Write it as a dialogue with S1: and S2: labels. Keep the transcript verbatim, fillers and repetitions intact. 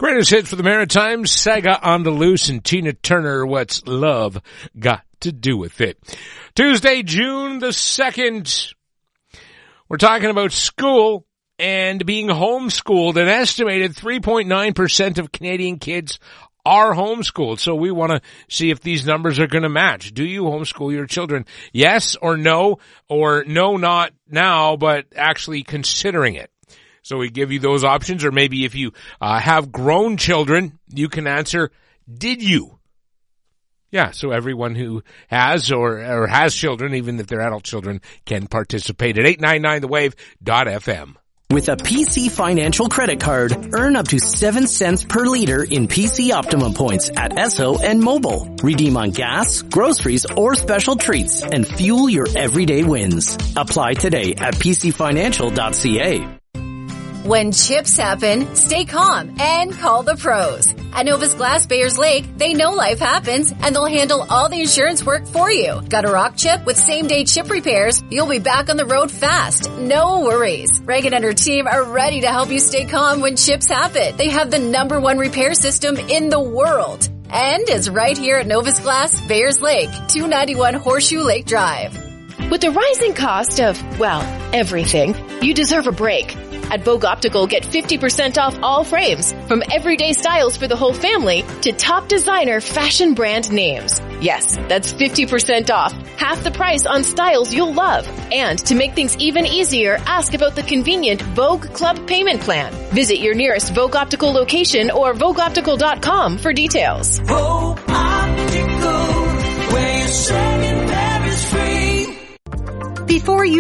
S1: Greatest hits for the Maritimes, Saga on the Loose, and Tina Turner, What's Love Got to Do with It? Tuesday, June the second. We're talking about school and being homeschooled. An estimated three point nine percent of Canadian kids are homeschooled. So we want to see if these numbers are going to match. Do you homeschool your children? Yes or no, or no, not now, but actually considering it. So we give you those options, or maybe if you uh, have grown children, you can answer, did you? Yeah, so everyone who has or, or has children, even if they're adult children, can participate at eight nine nine the wave dot f m.
S2: With a P C Financial credit card, earn up to seven cents per liter in P C Optimum points at Esso and Mobile. Redeem on gas, groceries, or special treats and fuel your everyday wins. Apply today at p c financial dot c a.
S3: When chips happen, stay calm and call the pros. At Novus Glass Bayers Lake, they know life happens and they'll handle all the insurance work for you. Got a rock chip with same-day chip repairs? You'll be back on the road fast. No worries. Reagan and her team are ready to help you stay calm when chips happen. They have the number one repair system in the world. And is right here at Novus Glass Bayers Lake, two ninety-one Horseshoe Lake Drive.
S4: With the rising cost of, well, everything, you deserve a break. At Vogue Optical, get fifty percent off all frames, from everyday styles for the whole family to top designer fashion brand names. Yes, that's fifty percent off, half the price on styles you'll love. And to make things even easier, ask about the convenient Vogue Club payment plan. Visit your nearest Vogue Optical location or vogue optical dot com for details.
S5: Vogue Optical, where you're saying Paris free.
S6: Before you